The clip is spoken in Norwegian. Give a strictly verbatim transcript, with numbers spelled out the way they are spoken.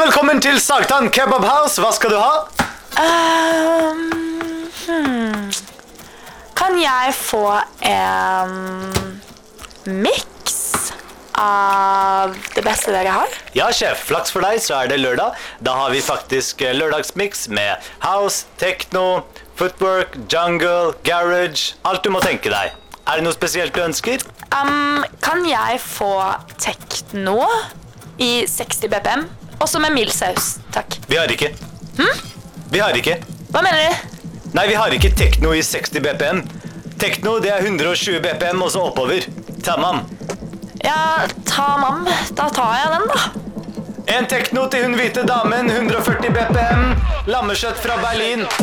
velkommen til Sagtann Kebab House. Hva skal du ha? Um, hmm. Kan jeg få en mix av det beste dere har? Ja, sjef. Flaks for deg, så er det lørdag. Da har vi faktisk lørdagsmix med house, techno, footwork, jungle, garage. Alt du må tenke deg. Er det noe spesielt du ønsker? Um, kan jeg få techno i seksti B P M? Også med mild saus, takk. Vi har ikke. Hm? Vi har ikke. Hva mener du? Nei, vi har ikke techno i seksti B P M. Techno, det er hundre og tjue B P M, og så oppover. Tamam. Ja, tamam. Da tar jeg den, da. En techno til hun hvite damen, hundre og førti B P M. Lammekjøtt fra Berlin.